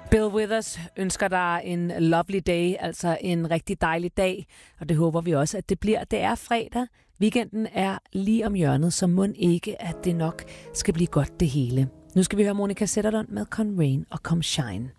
Bill Withers ønsker dig en lovely day, altså en rigtig dejlig dag, og det håber vi også, at det bliver. Det er fredag, weekenden er lige om hjørnet, så mon ikke, at det nok skal blive godt det hele. Nu skal vi høre Monica Zetterlund med Come Rain og Come Shine.